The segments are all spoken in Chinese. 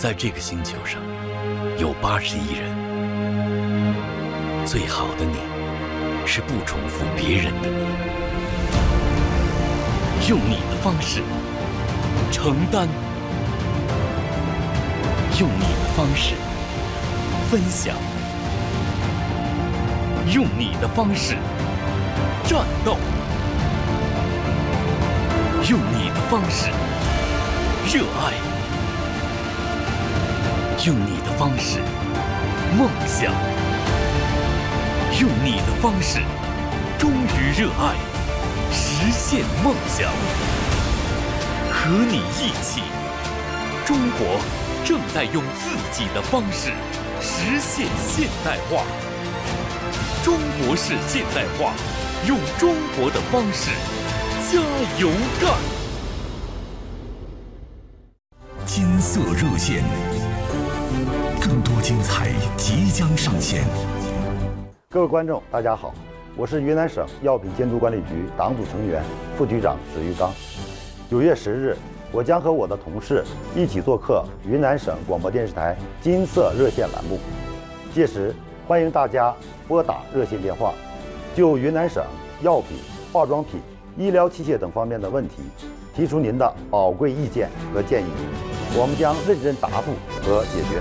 在这个星球上有81亿人，最好的你是不重复别人的你，用你的方式承担，用你的方式分享，用你的方式战斗，用你的方式热爱，用你的方式梦想，用你的方式忠于热爱，实现梦想。和你一起，中国正在用自己的方式实现现代化。中国式现代化，用中国的方式加油干！ 金色热线，更多精彩即将上线。 各位观众，大家好，我是云南省药品监督管理局党组成员、副局长史玉刚。9月10日，我将和我的同事一起做客云南省广播电视台金色热线栏目。届时，欢迎大家拨打热线电话，就云南省药品、化妆品、医疗器械等方面的问题，提出您的宝贵意见和建议，我们将认真答复和解决。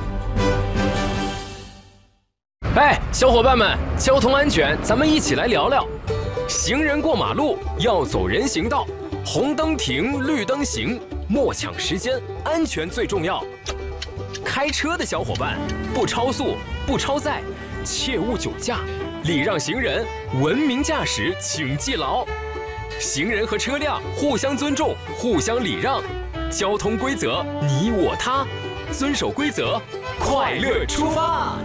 哎，小伙伴们，交通安全，咱们一起来聊聊。行人过马路要走人行道，红灯停，绿灯行，莫抢时间，安全最重要。开车的小伙伴，不超速，不超载，切勿酒驾，礼让行人，文明驾驶，请记牢。行人和车辆互相尊重，互相礼让，交通规则你我他，遵守规则，快乐出发。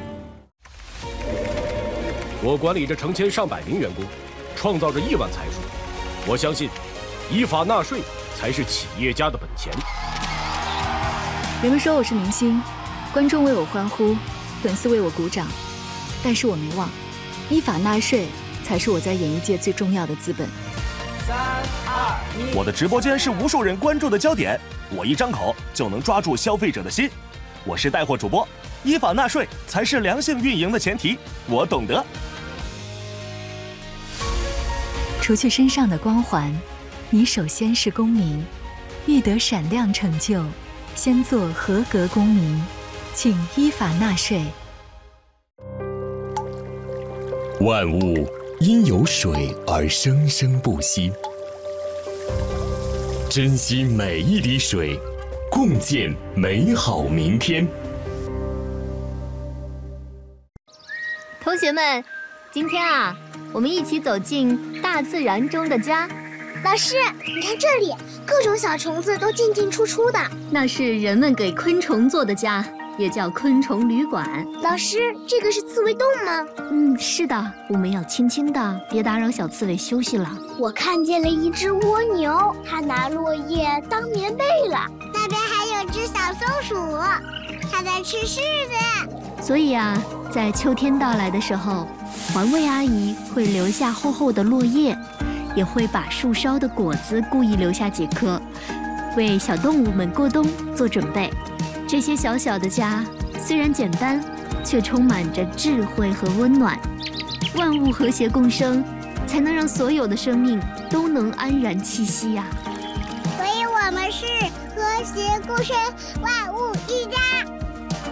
我管理着成千上百名员工，创造着亿万财富。我相信，依法纳税才是企业家的本钱。 人们说我是明星，观众为我欢呼，粉丝为我鼓掌，但是我没忘，依法纳税才是我在演艺界最重要的资本。 3、2、1， 我的直播间是无数人关注的焦点，我一张口就能抓住消费者的心。我是带货主播，依法纳税才是良性运营的前提，我懂得。 除去身上的光环，你首先是公民，欲得闪亮成就，先做合格公民，请依法纳税。 万物因有水而生生不息，珍惜每一滴水，共建美好明天。 同学们，今天啊，我们一起走进大自然中的家。 老师，你看这里，各种小虫子都进进出出的。 那是人们给昆虫做的家，也叫昆虫旅馆。 老师，这个是刺猬洞吗？ 是的，我们要轻轻的，别打扰小刺猬休息了。 我看见了一只蜗牛，它拿落叶当棉被了。那边还有只小松鼠，它在吃柿子。 所以啊，在秋天到来的时候，环卫阿姨会留下厚厚的落叶，也会把树梢的果子故意留下几颗，为小动物们过冬做准备。这些小小的家虽然简单，却充满着智慧和温暖。万物和谐共生，才能让所有的生命都能安然栖息呀。 所以我们是和谐共生，万